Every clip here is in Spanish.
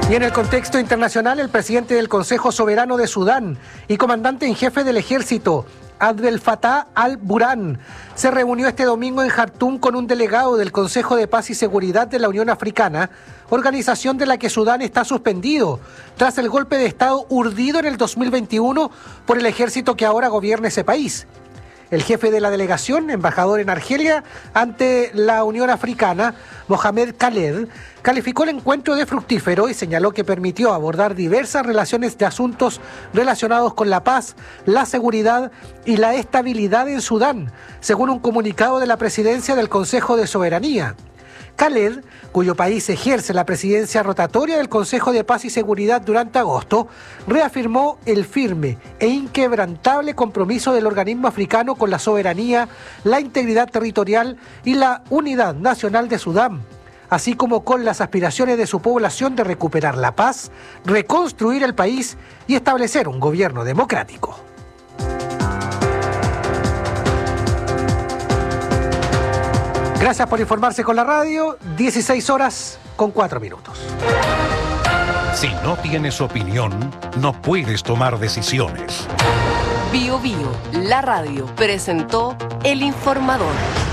Y en el contexto internacional, el presidente del Consejo Soberano de Sudán y comandante en jefe del ejército, Abdel Fattah al-Burhan, se reunió este domingo en Jartum con un delegado del Consejo de Paz y Seguridad de la Unión Africana, organización de la que Sudán está suspendido, tras el golpe de Estado urdido en el 2021 por el ejército que ahora gobierna ese país. El jefe de la delegación, embajador en Argelia ante la Unión Africana, Mohamed Khaled, calificó el encuentro de fructífero y señaló que permitió abordar diversas relaciones de asuntos relacionados con la paz, la seguridad y la estabilidad en Sudán, según un comunicado de la presidencia del Consejo de Soberanía. Khaled, cuyo país ejerce la presidencia rotatoria del Consejo de Paz y Seguridad durante agosto, reafirmó el firme e inquebrantable compromiso del organismo africano con la soberanía, la integridad territorial y la unidad nacional de Sudán, así como con las aspiraciones de su población de recuperar la paz, reconstruir el país y establecer un gobierno democrático. Gracias por informarse con la radio, 16:04. Si no tienes opinión, no puedes tomar decisiones. Bio Bio, la radio, presentó El Informador.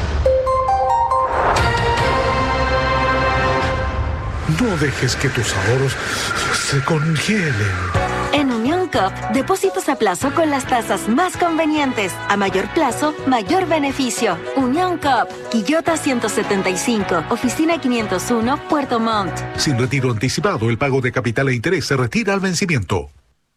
No dejes que tus ahorros se congelen. En Unión Coop, depósitos a plazo con las tasas más convenientes. A mayor plazo, mayor beneficio. Unión Coop, Quillota 175, Oficina 501, Puerto Montt. Sin retiro anticipado, el pago de capital e interés se retira al vencimiento.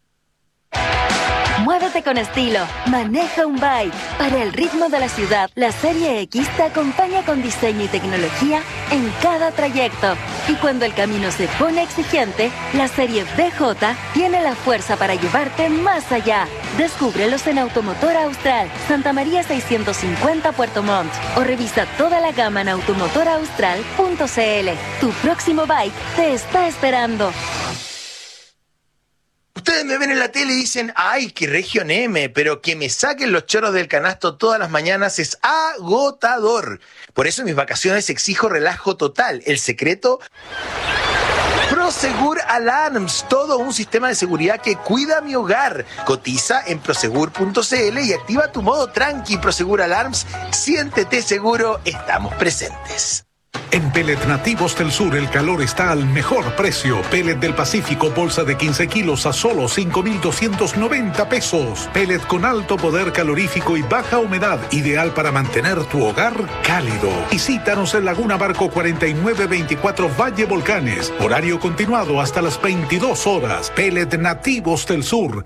Muévete con estilo. Maneja un bike. Para el ritmo de la ciudad, la Serie X te acompaña con diseño y tecnología en cada trayecto. Y cuando el camino se pone exigente, la Serie BJ tiene la fuerza para llevarte más allá. Descúbrelos en Automotor Austral, Santa María 650 Puerto Montt. O revisa toda la gama en automotoraustral.cl. Tu próximo bike te está esperando. Ustedes me ven en la tele y dicen, ¡ay, qué Región M! Pero que me saquen los choros del canasto todas las mañanas es agotador. Por eso en mis vacaciones exijo relajo total. El secreto, Prosegur Alarms, todo un sistema de seguridad que cuida mi hogar. Cotiza en prosegur.cl y activa tu modo tranqui. Prosegur Alarms, siéntete seguro, estamos presentes. En Pellet Nativos del Sur el calor está al mejor precio. Pellet del Pacífico, bolsa de 15 kilos a solo 5,290 pesos. Pellet con alto poder calorífico y baja humedad, ideal para mantener tu hogar cálido. Visítanos en Laguna Barco 4924 Valle Volcanes. Horario continuado hasta las 22 horas. Pellet Nativos del Sur.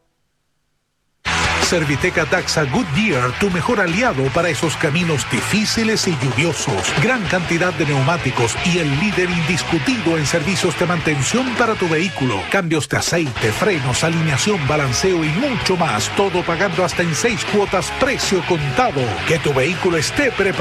Serviteca Taxa Goodyear, tu mejor aliado para esos caminos difíciles y lluviosos. Gran cantidad de neumáticos y el líder indiscutido en servicios de mantención para tu vehículo. Cambios de aceite, frenos, alineación, balanceo y mucho más. Todo pagando hasta en 6 cuotas, precio contado. Que tu vehículo esté preparado